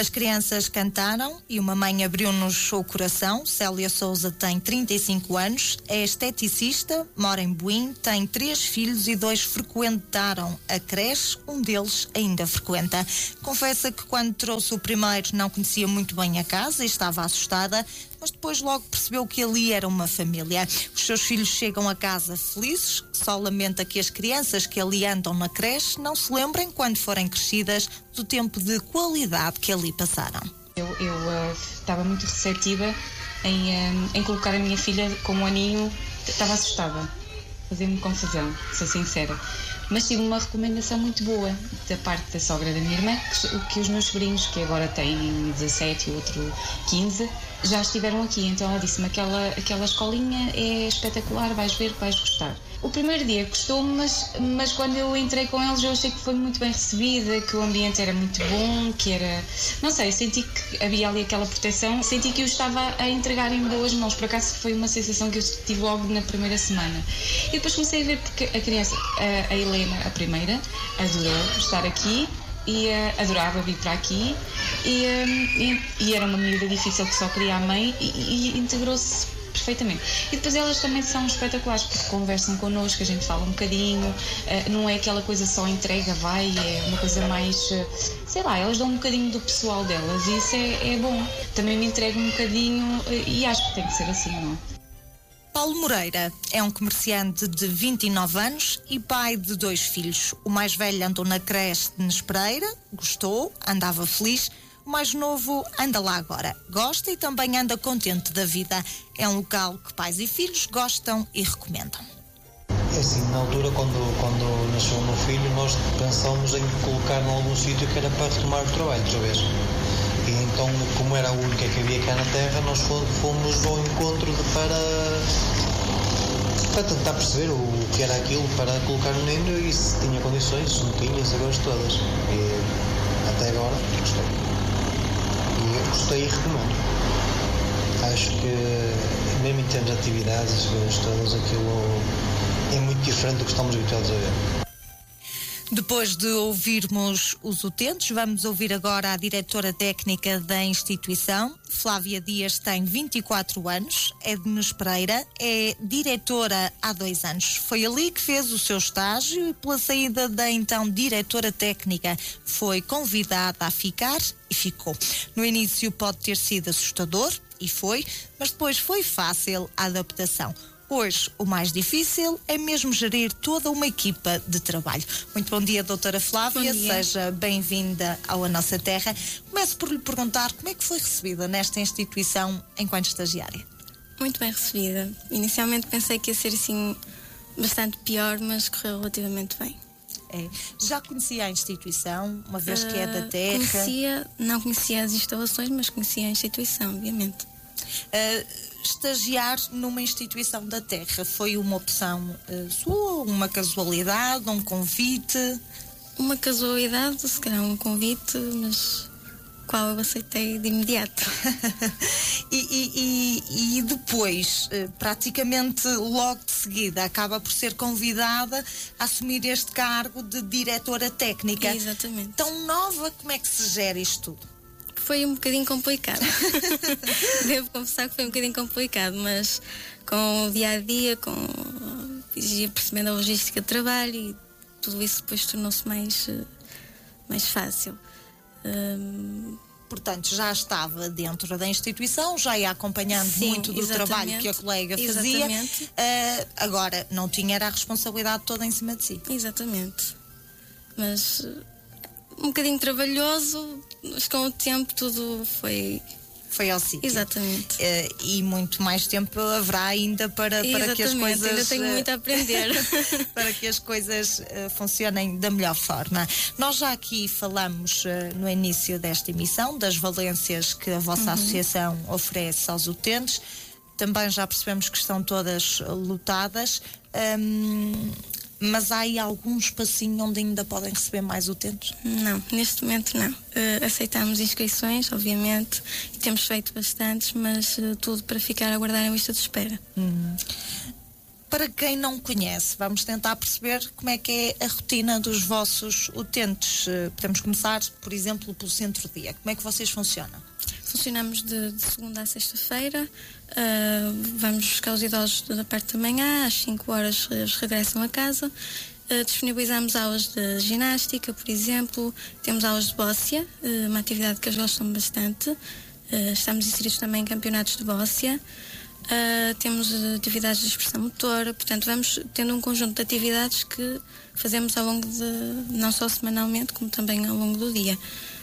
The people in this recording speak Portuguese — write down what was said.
As crianças cantaram e uma mãe abriu-nos o coração. Célia Souza tem 35 anos, é esteticista, mora em Buim, tem 3 filhos e 2 frequentaram a creche, um deles ainda frequenta. Confessa que quando trouxe o primeiro não conhecia muito bem a casa e estava assustada, mas depois logo percebeu que ali era uma família. Os seus filhos chegam a casa felizes, só lamenta que as crianças que ali andam na creche não se lembrem, quando forem crescidas, do tempo de qualidade que ali passaram. Eu estava muito receptiva em colocar a minha filha com um aninho, estava assustada, fazia-me confusão, sou sincera. Mas tive uma recomendação muito boa da parte da sogra da minha irmã, que os meus sobrinhos, que agora têm 17 e outro 15, já estiveram aqui. Então ela disse-me, aquela escolinha é espetacular, vais ver, vais gostar. O primeiro dia gostou-me, mas quando eu entrei com eles eu achei que foi muito bem recebida, que o ambiente era muito bom, que era... Não sei, senti que havia ali aquela proteção, senti que eu estava a entregar em boas mãos. Por acaso foi uma sensação que eu tive logo na primeira semana. E depois comecei a ver, porque a criança, a Helena, a primeira, adorou estar aqui e adorava vir para aqui e era uma miúda difícil que só queria a mãe e integrou-se perfeitamente. E depois elas também são espetaculares, porque conversam connosco, a gente fala um bocadinho, não é aquela coisa só entrega, vai, é uma coisa mais, sei lá, elas dão um bocadinho do pessoal delas e isso é bom. Também me entrego um bocadinho e acho que tem que ser assim, não é? Paulo Moreira é um comerciante de 29 anos e pai de 2 filhos. O mais velho andou na creche de Nespereira, gostou, andava feliz. O mais novo anda lá agora, gosta e também anda contente da vida. É um local que pais e filhos gostam e recomendam. É assim, na altura, quando nasceu o meu filho, nós pensámos em colocar em algum sítio que era para retomar o trabalho outra vez. E então, como era a única que havia cá na terra, nós fomos ao encontro para tentar perceber o que era aquilo, para colocar no menino e se tinha condições, se não tinha, as agora todas. E até agora, gostei. E eu gostei e recomendo. Acho que, mesmo em termos de atividades, as coisas todas, aquilo é muito diferente do que estamos habituados a ver. Depois de ouvirmos os utentes, vamos ouvir agora a diretora técnica da instituição. Flávia Dias tem 24 anos, é de Nespereira, é diretora há 2 anos. Foi ali que fez o seu estágio e, pela saída da então diretora técnica, foi convidada a ficar e ficou. No início pode ter sido assustador, e foi, mas depois foi fácil a adaptação. Hoje, o mais difícil é mesmo gerir toda uma equipa de trabalho. Muito bom dia, doutora Flávia. Seja bem-vinda à nossa terra. Começo por lhe perguntar como é que foi recebida nesta instituição enquanto estagiária. Muito bem recebida. Inicialmente pensei que ia ser assim bastante pior, mas correu relativamente bem. É. Já conhecia a instituição, uma vez que é da terra? Não conhecia as instalações, mas conhecia a instituição, obviamente. Estagiar numa instituição da terra foi uma opção sua, uma casualidade, um convite? Uma casualidade, se calhar um convite, mas qual eu aceitei de imediato. E depois, praticamente logo de seguida, acaba por ser convidada a assumir este cargo de diretora técnica. Exatamente. Tão nova, como é que se gera isto tudo? Foi um bocadinho complicado. Devo confessar que foi um bocadinho complicado, mas com o dia-a-dia, ia percebendo a logística de trabalho e tudo isso depois tornou-se mais fácil. Portanto, já estava dentro da instituição, já ia acompanhando muito do trabalho que a colega fazia. Agora, não tinha a responsabilidade toda em cima de si. Exatamente. Mas um bocadinho trabalhoso, mas com o tempo tudo foi ao sítio. Exatamente. E muito mais tempo haverá ainda para que as coisas... ainda tenho muito a aprender. Para que as coisas funcionem da melhor forma. Nós já aqui falamos no início desta emissão das valências que a vossa associação oferece aos utentes. Também já percebemos que estão todas lotadas. Mas há aí algum espacinho onde ainda podem receber mais utentes? Não, neste momento não. Aceitamos inscrições, obviamente, e temos feito bastantes, mas tudo para ficar a aguardar a lista de espera. Para para quem não conhece, vamos tentar perceber como é que é a rotina dos vossos utentes. Podemos começar, por exemplo, pelo centro-dia. Como é que vocês funcionam? Funcionamos de segunda a sexta-feira. Vamos buscar os idosos da parte da manhã, às 5 horas eles regressam a casa. Disponibilizamos aulas de ginástica, por exemplo. Temos aulas de bóssia, uma atividade que eles gostam bastante. Estamos inseridos também em campeonatos de bóssia. Temos atividades de expressão motora. Portanto, vamos tendo um conjunto de atividades que fazemos ao longo de, não só semanalmente, como também ao longo do dia.